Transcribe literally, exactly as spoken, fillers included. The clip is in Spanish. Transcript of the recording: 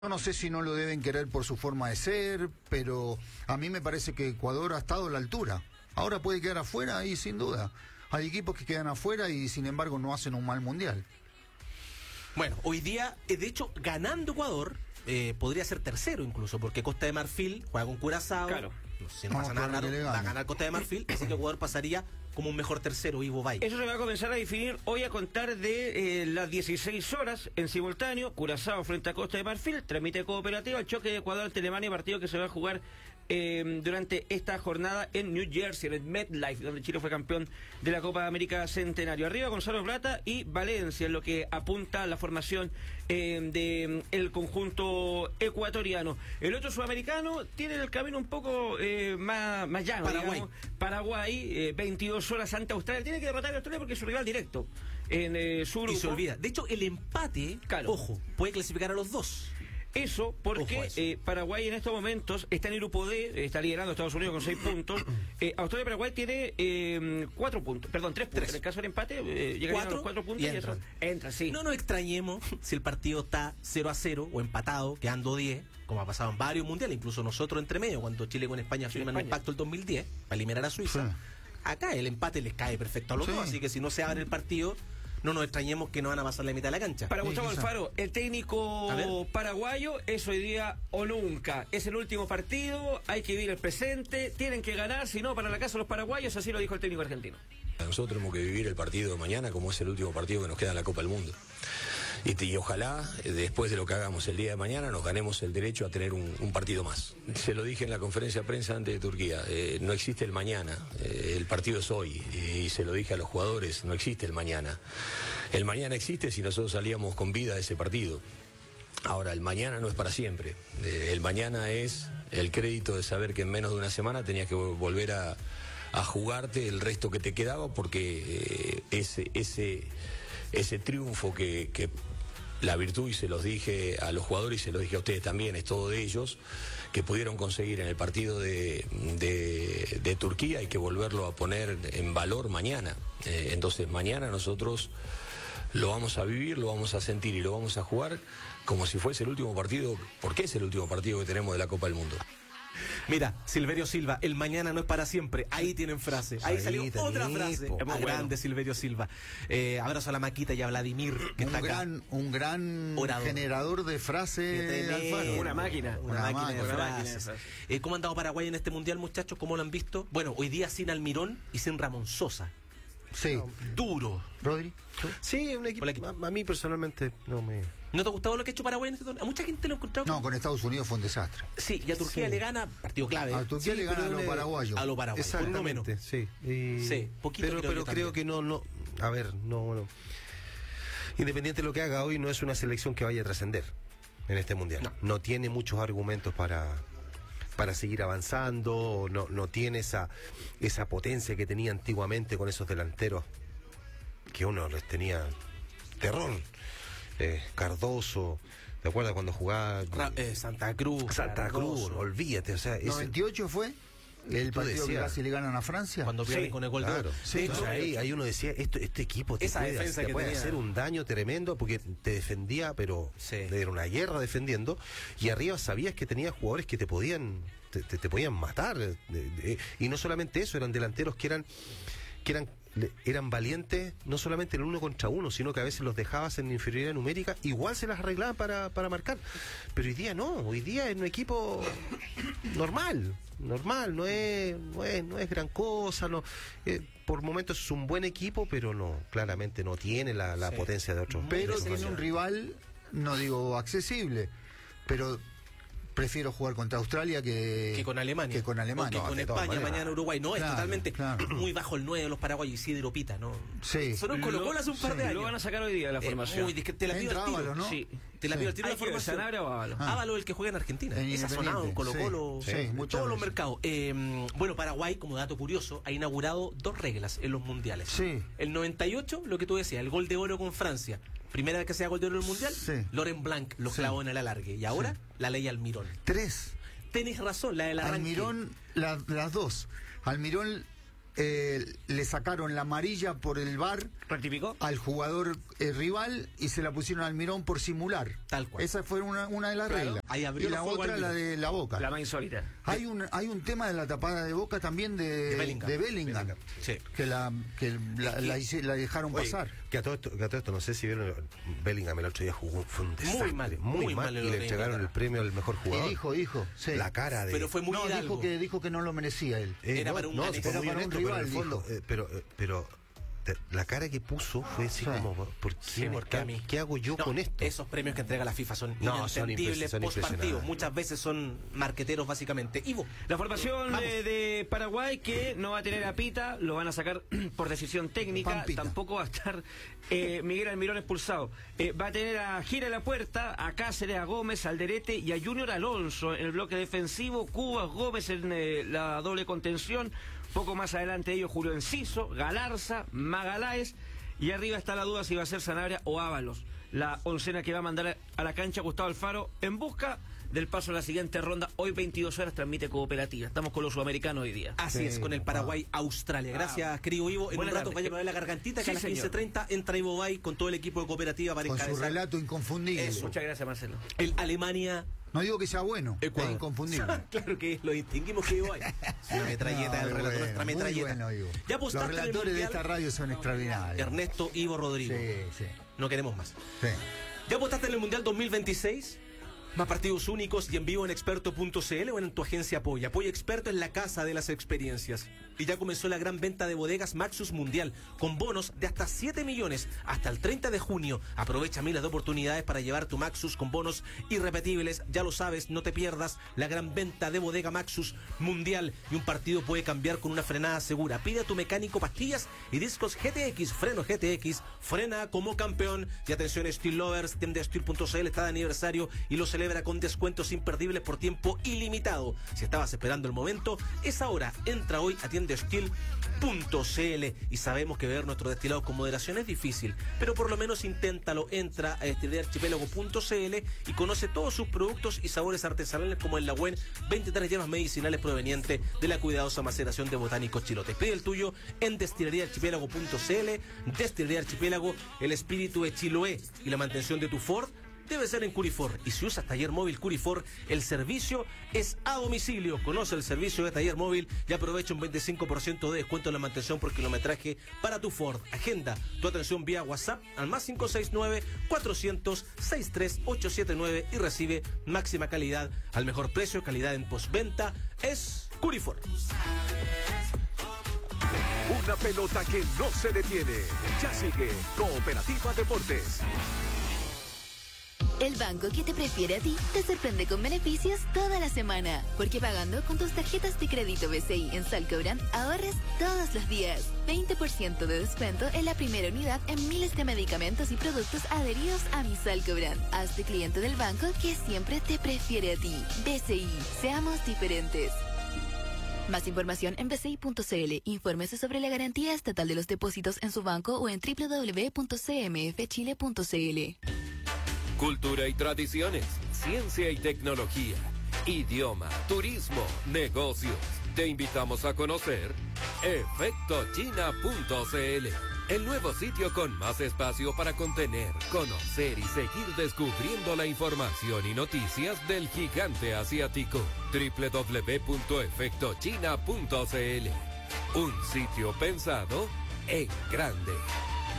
Yo no sé si no lo deben querer por su forma de ser, pero a mí me parece que Ecuador ha estado a la altura. Ahora puede quedar afuera y sin duda. Hay equipos que quedan afuera y sin embargo no hacen un mal mundial. Bueno, hoy día, de hecho, ganando Ecuador, eh, podría ser tercero incluso, porque Costa de Marfil juega con Curazao. Claro. Si no, no pasa nada raro, va a ganar Costa de Marfil, así que Ecuador pasaría como un mejor tercero, Ivo Bay. Eso se va a comenzar a definir hoy a contar de eh, las dieciséis horas en simultáneo. Curazao frente a Costa de Marfil, transmite Cooperativa el choque de Ecuador ante Alemania, partido que se va a jugar eh, durante esta jornada en New Jersey, en el MetLife, donde Chile fue campeón de la Copa América Centenario. Arriba Gonzalo Plata y Valencia, en lo que apunta la formación eh, del de, conjunto ecuatoriano. El otro sudamericano tiene el camino un poco eh, más, más llano, Paraguay. digamos. Paraguay, eh, veintidós horas ante Australia. Tiene que derrotar a Australia porque es su rival directo en eh, su grupo. Y se olvida. De hecho, el empate, claro, ojo, puede clasificar a los dos. Eso porque eso. Eh, Paraguay en estos momentos está en el grupo D, está liderando Estados Unidos con seis puntos. Eh, Australia y Paraguay tiene eh, cuatro puntos, perdón, tres puntos. Tres. En el caso del empate, eh, llegarían a los cuatro puntos y, y entran. Entra, sí. No nos extrañemos si el partido está cero a cero o empatado, quedando diez, como ha pasado en varios mundiales, incluso nosotros entre medio, cuando Chile con España sí, firman España. un pacto el dos mil diez para eliminar a Suiza. Sí. Acá el empate les cae perfecto a los sí. dos, así que si no se abre el partido, no nos extrañemos que no van a pasar la mitad de la cancha. Para Gustavo sí, Alfaro, el técnico paraguayo es hoy día o nunca. Es el último partido, hay que vivir el presente, tienen que ganar, si no, para la casa los paraguayos, así lo dijo el técnico argentino. Nosotros tenemos que vivir el partido de mañana como es el último partido que nos queda en la Copa del Mundo. Y, y ojalá, después de lo que hagamos el día de mañana, nos ganemos el derecho a tener un, un partido más. Se lo dije en la conferencia de prensa antes de Turquía, eh, no existe el mañana, eh, el partido es hoy. Y se lo dije a los jugadores, no existe el mañana. El mañana existe si nosotros salíamos con vida de ese partido. Ahora, el mañana no es para siempre. Eh, el mañana es el crédito de saber que en menos de una semana tenías que volver a, a jugarte el resto que te quedaba, porque eh, ese, ese, ese triunfo que, que la virtud, y se los dije a los jugadores y se los dije a ustedes también, es todo de ellos, que pudieron conseguir en el partido de, de, de Turquía, hay que volverlo a poner en valor mañana. Eh, entonces mañana nosotros lo vamos a vivir, lo vamos a sentir y lo vamos a jugar como si fuese el último partido, porque es el último partido que tenemos de la Copa del Mundo. Mira, Silverio Silva, el mañana no es para siempre. Ahí tienen frase. Ahí sí, salió otra frase. Es más grande, Silverio Silva. Eh, abrazo a la Maquita y a Vladimir, que un está gran, acá. Un gran Orador. generador de frases. Una máquina. Una, una máquina, máquina de frases. Máquina de eh, ¿Cómo ha andado Paraguay en este mundial, muchachos? ¿Cómo lo han visto? Bueno, hoy día sin Almirón y sin Ramón Sosa. Sí. No, duro. ¿Rodri? Sí, un equipo. equipo. A, a mí personalmente no me. ¿No te ha gustado lo que ha hecho Paraguay en este torneo? A mucha gente lo ha encontrado. No, con Estados Unidos fue un desastre. Sí, y a Turquía sí. le gana, partido clave. A Turquía sí, le gana a los paraguayos. A los paraguayos. Exactamente, sí. Y... Sí, poquito. Pero, creo, pero creo que no, no. A ver, no, bueno. Independiente de lo que haga hoy, no es una selección que vaya a trascender en este mundial. No. no tiene muchos argumentos para. para seguir avanzando, no, no tiene esa, esa potencia que tenía antiguamente con esos delanteros que uno les tenía terror. Eh, Cardoso, ¿te acuerdas cuando jugaba? Ra eh, Santa Cruz. Santa Cruz, no, olvídate, o sea, ese... ¿noventa y ocho fue? El partido decía, que casi le ganan a Francia. Cuando pierden sí, con el gol claro. de sí, Entonces, ahí, ahí uno decía, esto, este equipo te esa puede, defensa te que puede tenía. hacer un daño tremendo porque te defendía, pero sí. era una guerra defendiendo, y arriba sabías que tenía jugadores que te podían te, te, te podían matar, de, de, y no solamente eso, eran delanteros que eran que eran eran valientes, no solamente en uno contra uno, sino que a veces los dejabas en inferioridad numérica, igual se las arreglaban para, para marcar. Pero hoy día no, hoy día es un equipo normal, normal, no es, no es, no es gran cosa, no, eh, por momentos es un buen equipo, pero no, claramente no tiene la, la sí. potencia de otros. Pero tiene un rival, no digo accesible, pero prefiero jugar contra Australia que, que con Alemania. Que con Alemania. O que con no, España, mañana Uruguay. No, claro, es totalmente claro. muy bajo el nueve de los paraguayos. Isidro Pita, ¿no? Sí. Solo en Colo-Colo hace un par sí. de años. Lo van a sacar hoy día de la formación. Eh, muy, te la pido al tiro. Ábalos, ¿no? Sí. Te la pido al tiro de la formación. ¿Sanabria o Ábalos? Ah. Ábalos, el que juega en Argentina. En Esa sonado en Colo-Colo. Sí, sí, en todos los mercados. Eh, bueno, Paraguay, como dato curioso, ha inaugurado dos reglas en los mundiales. Sí. El noventa y ocho, lo que tú decías, el gol de oro con Francia. Primera vez que se da gol de oro en el mundial, sí. Laurent Blanc lo clavó sí. en el alargue. Y ahora, sí. la ley Almirón. Tres. Tenés razón, la del arranque. Almirón, la, las dos. Almirón eh, le sacaron la amarilla por el V A R ¿Rectificó? al jugador eh, rival y se la pusieron al Mirón por simular. Tal cual. Esa fue una, una de las Claro, reglas. ahí abrió Y la el fuego otra al la Mirón. de la Boca. La más insólita. Hay un hay un tema de la tapada de Boca también de, De Bellingham. de Bellingham, Bellingham, sí. que la que la, la hice- la dejaron Oye, pasar. que a todo esto, que a todo esto, no sé si vieron, Bellingham el otro día jugó, fue un desastre, mal, muy, muy mal, mal y el le otro día entregaron en el premio al mejor Y jugador. dijo, dijo, sí. La cara de... Pero fue muy no, hidalgo. dijo que dijo que no lo merecía él. Eh, Era no, para un no, ganés. fue muy Era para un honesto, pero en rival, el fondo, dijo. eh, pero, eh, pero te- la cara que puso fue así Sí. como, ¿por qué, Sí, me porque a está- mí- ¿qué hago yo No, con esto? Esos premios que entrega la FIFA son No, son inentendibles impres- son post partido. impresionantes. Muchas veces son marqueteros, básicamente. Ivo, La formación Vamos. eh, de Paraguay que no va a tener a Pita, lo van a sacar por decisión técnica. Pampita. Tampoco va a estar eh, Miguel Almirón expulsado. Eh, va a tener a Gira en la puerta, a Cáceres, a Gómez, Alderete y a Junior Alonso en el bloque defensivo. Cubas, Gómez en eh, la doble contención. Poco más adelante ellos Julio Enciso, Galarza, Magaláes. Y arriba está la duda si va a ser Sanabria o Ábalos. La oncena que va a mandar a la cancha Gustavo Alfaro en busca del paso a la siguiente ronda. Hoy veintidós horas transmite Cooperativa. Estamos con los sudamericanos hoy día. así Sí, es, con el Paraguay-Australia. Gracias, querido Ivo. En Buena un rato tarde. vaya a poner la gargantita, que Sí, a las señor. quince treinta entra Ivo Bay con todo el equipo de Cooperativa para Con su encabezar relato inconfundible. Eso. Muchas gracias, Marcelo. el Alemania. No digo que sea bueno, Ecuador. es inconfundible. Claro que lo distinguimos que Ivo Bay. Es una metralleta No, del relato, bueno, nuestra muy metralleta. bueno, Ivo. Ya Los apostaste en el relatores de Mundial. esta radio son extraordinarios. Ernesto Ivo Rodrigo. Sí, sí, No queremos más. sí. ¿Ya apostaste en el Mundial dos mil veintiséis? Más partidos únicos y en vivo en experto punto c l o en tu agencia Apoya. Apoya Experto en la casa de las experiencias. Y ya comenzó la gran venta de bodegas Maxus Mundial, con bonos de hasta siete millones hasta el treinta de junio. Aprovecha miles de oportunidades para llevar tu Maxus con bonos irrepetibles. Ya lo sabes, no te pierdas la gran venta de bodega Maxus Mundial. Y un partido puede cambiar con una frenada segura. Pide a tu mecánico pastillas y discos G T X, freno G T X, frena como campeón. Y atención, Steel Lovers, tienda Steel punto c l está de aniversario y lo celebra con descuentos imperdibles por tiempo ilimitado. Si estabas esperando el momento, es ahora. Entra hoy a tienda Steel punto c l. Y sabemos que beber nuestro destilado con moderación es difícil, pero por lo menos inténtalo. Entra a destilería archipiélago punto c l y conoce todos sus productos y sabores artesanales, como el Lagüen, veintitrés hierbas medicinales provenientes de la cuidadosa maceración de botánicos chilotes. Pide el tuyo en destilería archipiélago punto c l. Destilería Archipiélago, el espíritu de Chiloé y la mantención de tu Ford debe ser en Curifor. Y si usas taller móvil Curifor, el servicio es a domicilio. Conoce el servicio de taller móvil y aprovecha un veinticinco por ciento de descuento en la mantención por kilometraje para tu Ford. Agenda tu atención vía WhatsApp al más cinco seis nueve, cuatrocientos, sesenta y tres, ochocientos setenta y nueve y recibe máxima calidad al mejor precio. Calidad en postventa es Curifor. Una pelota que no se detiene. Ya sigue Cooperativa Deportes. El banco que te prefiere a ti te sorprende con beneficios toda la semana. Porque pagando con tus tarjetas de crédito B C I en Salcobran, ahorres todos los días. veinte por ciento de descuento en la primera unidad en miles de medicamentos y productos adheridos a mi Salcobran. Hazte cliente del banco que siempre te prefiere a ti. B C I, seamos diferentes. Más información en b c i punto c l. Infórmese sobre la garantía estatal de los depósitos en su banco o en w w w punto c m f chile punto c l. Cultura y tradiciones, ciencia y tecnología, idioma, turismo, negocios. Te invitamos a conocer efecto china punto c l, el nuevo sitio con más espacio para contener, conocer y seguir descubriendo la información y noticias del gigante asiático. w w w punto efecto china punto c l, un sitio pensado en grande.